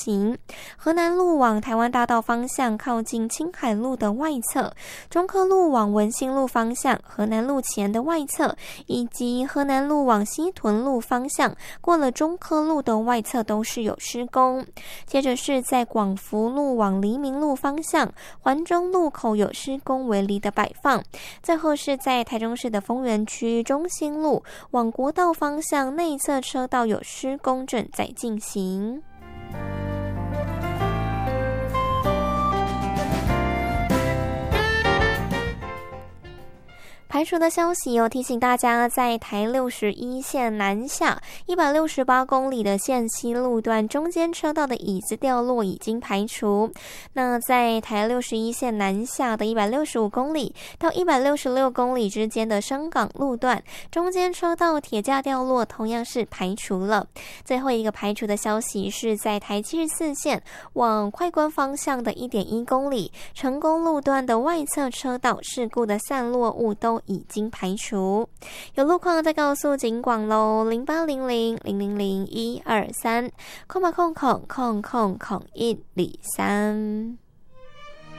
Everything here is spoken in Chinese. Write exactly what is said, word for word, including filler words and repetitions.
行。河南路往台湾大道方向靠近青海路的外侧，中科路往文心路方向河南路前的外侧，以及河南路往西屯路方向过了中科路的外侧都是有施工。接着是在广福路往黎明路方向环中路口有施工围篱的摆放。最后是在台中市的丰原区中心路往国道方向内侧车道有施工正在进行。排除的消息有提醒大家，在台六十一线南下一百六十八公里的线西路段中间车道的椅子掉落已经排除。那在台六十一线南下的一百六十五公里到一百六十六公里之间的深港路段中间车道铁架掉落同样是排除了。最后一个排除的消息是在台七十四线往快关方向的 一点一公里成功路段的外侧车道事故的散落物都已经排除。有路况再告诉警广咯，零八零零零零零一二三空吧空空空空空一二三。